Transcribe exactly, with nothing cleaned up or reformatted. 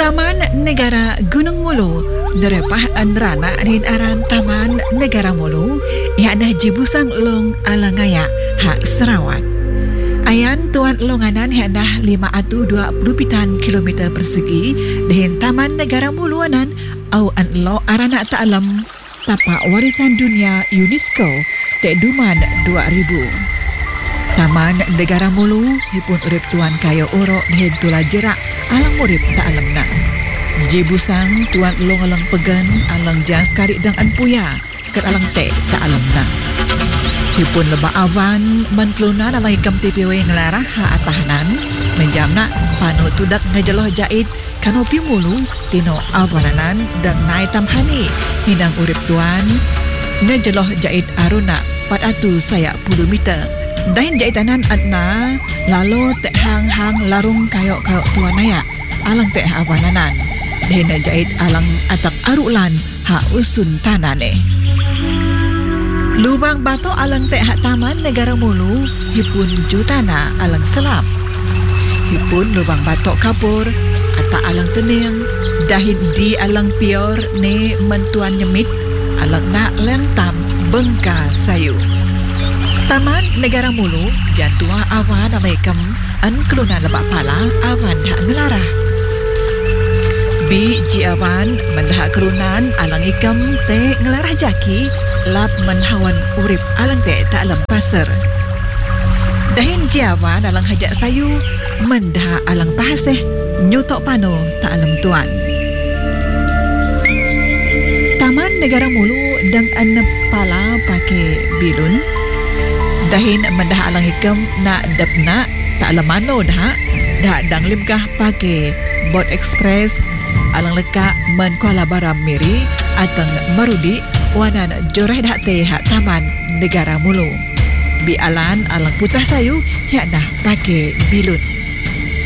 Taman Negara Gunung Mulu nerepah anrana rin aran Taman Negara Mulu yang dah jibusang long alangaya hak Sarawak. Ayan tuan longanan yang dah lima ratus dua puluh pitan kilometer persegi dengan Taman Negara Muluanan au an lo arana ta'alam tapak warisan dunia UNESCO dek duman dua ribu. Taman Negara Mulu hipun urip tuan kayo oro dengan tula jerak alang urip ta'alam na. Jibusang tuan long-alang pegan alang jas karik dang an puya kat alang te ta'alam na. Hipun leba avan menklunan alang ikam T P W ngelarah ha atahanan menjamna panu tudak ngejeloh jait kanopi mulu tino avananan dan nai tamhani hindang urip tuan ngejeloh jait aruna empat ratus puluh meter dahin jaitanan adna lalu tek hang-hang larung kayok-kayok tuan naya alang tek avananan dahin jait alang atak arulan ha usun tanane. Lubang bato alang tek hak Taman Negara Mulu hipun jutana alang selam. Hipun lubang batok kapur ata alang tening dahin di alang pior ne mentuan nyemit alang nak lentam bengka sayu. Taman Negara Mulu jantua awan alaikam an kelunan lebak pala awan hak ngelarah. Bi ji awan mendahak kerunan alang ikam te ngelarah jaki lap menhawan urip alang te tak alam pasar. Dahin jiawan alang hajak sayu mendah alang pahaseh nyutok pano tak alam tuan. Taman Negara Mulu dang an pala pakai bilun. Dahin mendah alang ikam nak dapna tak alam mano dah dah dang limkah pakai bot express alang leka men Kuala Baram Miri atang Marudi wanan joreh dah te hak Taman Negara Mulu. Bi alan alang putah sayu yak dah pakai bilut.